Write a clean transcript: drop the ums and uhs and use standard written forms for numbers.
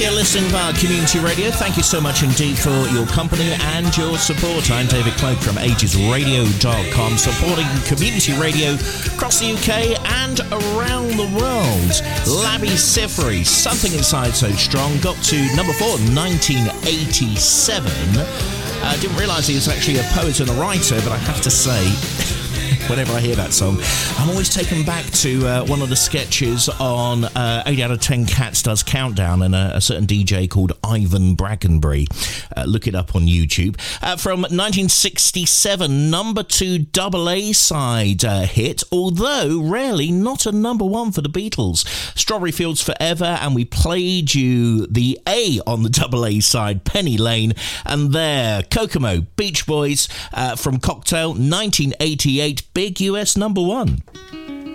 You're listening via Community Radio. Thank you so much indeed for your company and your support. I'm David Cloak from agesradio.com, supporting community radio across the UK and around the world. Labi Siffre, Something Inside So Strong, got to number 4 in 1987. I didn't realise he was actually a poet and a writer, but I have to say, whenever I hear that song, I'm always taken back to one of the sketches on 8 out of 10 Cats Does Countdown, and a certain DJ called Ivan Brackenbury. Look it up on YouTube. From 1967, number 2 double A-side hit, although rarely not a number 1 for the Beatles. Strawberry Fields Forever, and we played you the A on the double A-side, Penny Lane, and there, Kokomo, Beach Boys from Cocktail, 1988, big US number 1.